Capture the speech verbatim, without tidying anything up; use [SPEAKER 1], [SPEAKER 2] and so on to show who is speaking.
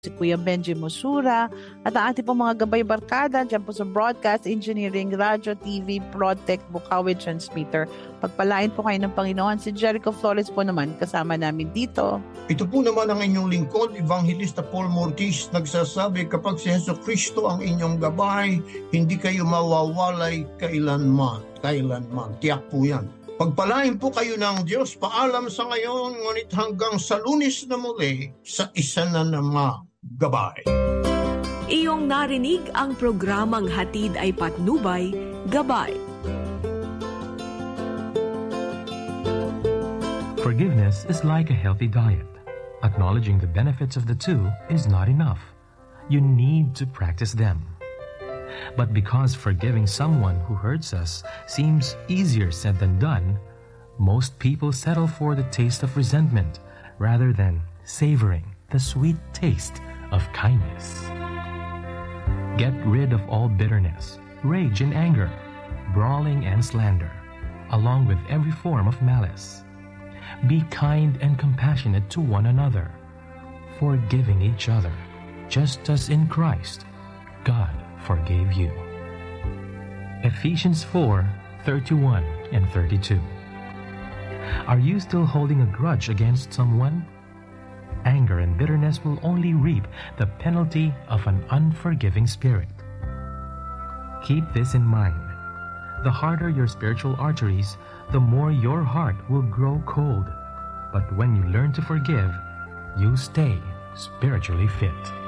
[SPEAKER 1] si Kuya Benji Mosura, at ang ating po mga gabay barkada dyan po sa Broadcast, Engineering, Radio, T V, Protec, Bukawi, Transmitter. Pagpalain po kayo ng Panginoon. Si Jericho Flores po naman kasama namin dito.
[SPEAKER 2] Ito po naman ang inyong lingkod, Evangelista Paul Mortis, nagsasabi, kapag si Hesus Kristo ang inyong gabay, hindi kayo mawawalay kailanman. Kailanman. Tiyak po yan. Pagpalain po kayo ng Diyos. Paalam sa ngayon, ngunit hanggang sa Lunes na muli, sa isa na namang gabay.
[SPEAKER 3] Iyong narinig ang programang Hatid ay Patnubay, Gabay.
[SPEAKER 4] Forgiveness is like a healthy diet. Acknowledging the benefits of the two is not enough. You need to practice them. But because forgiving someone who hurts us seems easier said than done, most people settle for the taste of resentment rather than savoring the sweet taste of kindness. Get rid of all bitterness, rage and anger, brawling and slander, along with every form of malice. Be kind and compassionate to one another, forgiving each other, just as in Christ, God forgave you. Ephesians four, thirty-one and thirty-two. Are you still holding a grudge against someone? Anger and bitterness will only reap the penalty of an unforgiving spirit. Keep this in mind. The harder your spiritual arteries, the more your heart will grow cold. But when you learn to forgive, you stay spiritually fit.